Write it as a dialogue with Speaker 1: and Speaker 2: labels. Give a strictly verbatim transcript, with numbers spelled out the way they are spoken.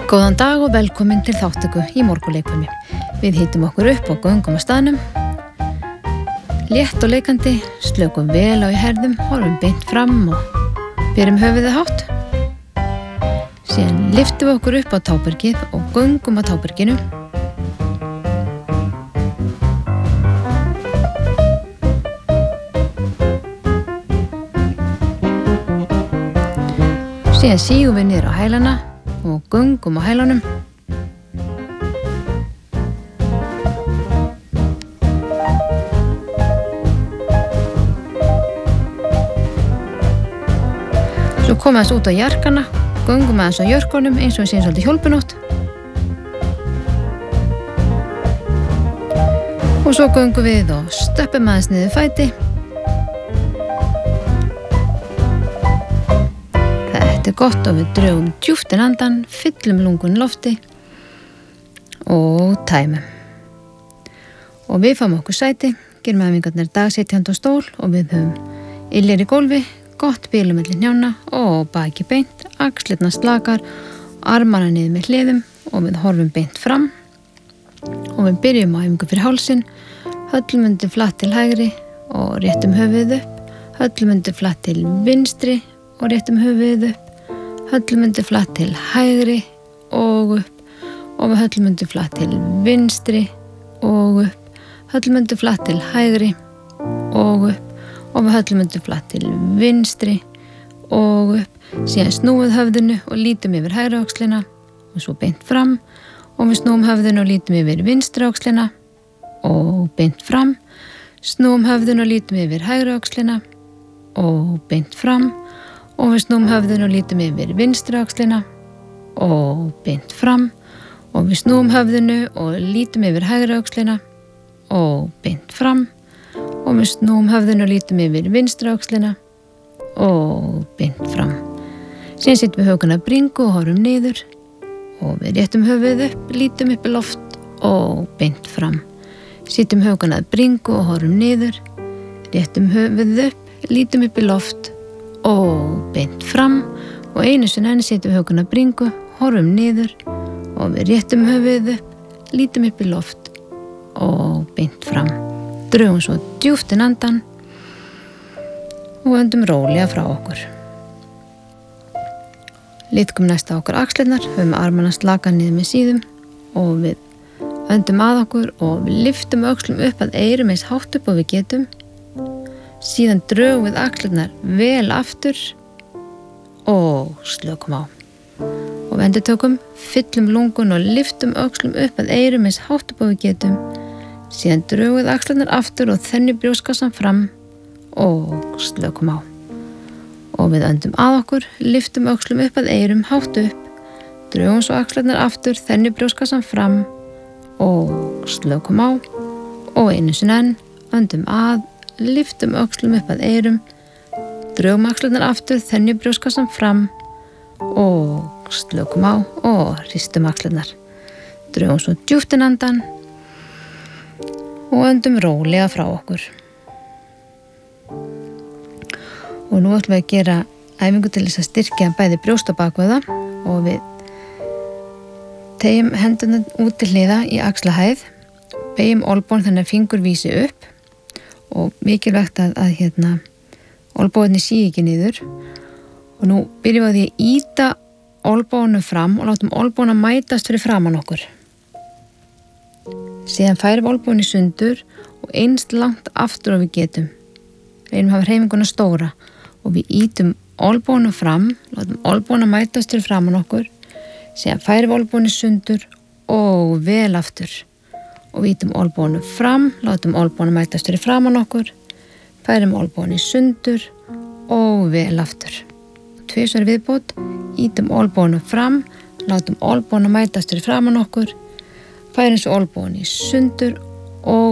Speaker 1: Góðan dag og velkomin til þáttöku í morgunleikfimi. Við hýtum okkur upp og göngum á staðnum. Létt og leikandi, slökum vel á í herðum, horfum beint fram og byrjum höfuðið hátt. Síðan lyftum við okkur upp á tábergið og göngum á táberginu. Síðan sígum við niður á hælana og göngum á hælunum. Svo komum við aðeins út á jarkana, göngum aðeins á jörkunum eins og við séum svolítið hjólpunótt. Og svo göngum við og stöppum aðeins niður fæti. Þetta er gott og við drögum djúpt inn andan, fyllum lungun lofti og tæmum. Og við fáum okkur sæti, gerum æfingarnar dagsetjandi á stól og við höfum illir í gólfi, gott bílu milli hnjánna og baki beint, axlirnar slakar, armana niður með hliðum og við horfum beint fram. Og við byrjum á æfingu fyrir hálsinn, höllum undir flatt til hægri og réttum höfuðið upp, höllum undir flatt til vinstri og réttum höfuðið upp. Höllum undir flatt til hægri og upp og við höllum undir flatt til vinstri og upp. Höllum undir flatt til hægri og upp og við höllum undir flatt til vinstri og upp. Síðan snúið höfðinu og lítum yfir hægri öxlina og svo beint fram og við snúum höfðinu og lítum yfir vinstri öxlina og beint fram. Snúum höfðinu og lítum yfir hægri öxlina og beint fram. Og við snúum höfðinu og lítum yfir vinstri öxlina og beint fram. Og við snúum höfðinu og lítum yfir hægri öxlina og beint fram. Og við snúum höfðinu og lítum yfir vinstri öxlina og beint fram. Síðan setjum við hökuna bringu og horfum niður. Og við réttum höfuðið upp, lítum upp í loft og beint fram. Setjum hökuna bringu og horfum niður. Réttum höfuðið upp, lítum upp í loft og beint fram og einu sinni enn setjum við hökuna bringu, horfum niður og við réttum höfuðið upp, lítum upp í loft og beint fram. Drögum svo djúpt inn andan og öndum rólega frá okkur. Litkum næst á okkur axlirnar, höfum armana slaka niður með síðum og við öndum að okkur og við lyftum öxlum upp að eyrum eins hátt upp og við getum. Síðan drögum við axlirnar vel aftur og slökum á. Og við endurtökum, fyllum lungun og lyftum öxlum upp að eyrum eins hátt upp og við getum. Síðan drögum við axlirnar aftur og þennjum brjóstkassann fram og slökum á. Og við öndum að okkur, lyftum öxlum upp að eyrum hátt upp. Drögum svo axlirnar aftur, þennjum brjóstkassann fram og slökum á. Og einu sinni enn, öndum að, lyftum öxlum upp að eyrum, drögum axlirnar aftur, þennjum brjóstkassann fram og slökum á og hristum axlirnar. Drögum svo djúpt inn andan og öndum rólega frá okkur. Og nú ætlum við að gera æfingu til þess að styrkja bæði brjóst og bakvöða og við teygjum hendurnar út til hliða í axlahæð, beygjum olnboginn þannig að fingur vísi upp og mikilvægt að, að hérna olnbogarnir sígi ekki niður og nú byrjum við að því að ýta olnbogunum fram og látum olnboguna mætast fyrir framan okkur. Síðan færum olnbogun í sundur og einst langt aftur og við getum. Reynum að hafa hreyfinguna stóra og við ýtum olnbogunum fram, látum olnboguna mætast fyrir framan okkur. Síðan færum olnbogun í sundur og vel aftur. Og við ýtum olnbogunum fram, látum olnboguna mætast fyrir framan okkur, færum olnbogunum í sundur og vel aftur. Tvisvar viðbót, ýtum olnbogunum fram, látum olnboguna mætast fyrir framan okkur, færum svo olnbogunum í sundur og